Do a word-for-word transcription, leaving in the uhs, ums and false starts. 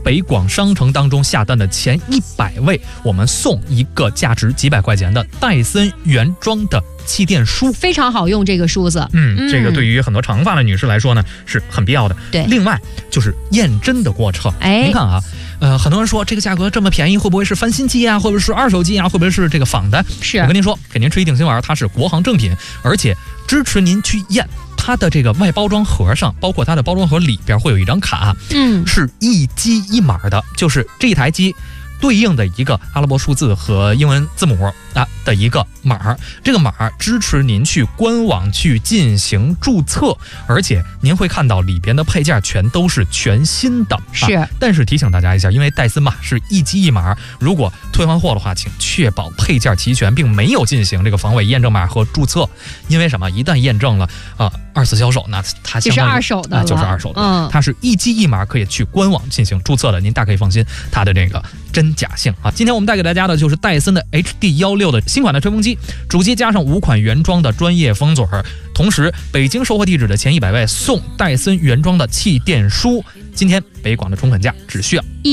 北广商城当中下单的前一百位，我们送一个价值几百块钱的戴森原装的气垫梳， 非常好用这个梳子。 嗯，嗯这个对于很多长发的女士来说呢是很必要的。 对， 另外就是验真的过程。 哎， 您看啊，呃，很多人说这个价格这么便宜，会不会是翻新机啊？会不会是二手机啊？会不会是这个仿的？ 是， 我跟您说，给您吃一定心丸，它是国行正品，而且支持您去验。它的这个外包装盒上，包括它的包装盒里边会有一张卡， 嗯， 是一机一码的，就是这台机对应的一个阿拉伯数字和英文字母啊的一个码，这个码支持您去官网去进行注册，而且您会看到里边的配件全都是全新的。 是， 啊、但是提醒大家一下，因为戴森嘛是一机一码，如果退换货的话，请确保配件齐全，并没有进行这个防伪验证码和注册。因为什么？一旦验证了啊、呃，二次销售，那它就是二手的、啊， 就是二手的。 嗯， 它是一机一码，可以去官网进行注册的，您大可以放心它的这个真假性啊。今天我们带给大家的就是戴森的 H D 一六的新款的吹风机，主机加上五款原装的专业风嘴儿，同时北京售货地址的前一百位送戴森原装的气垫梳。今天北广的中肯价只需要一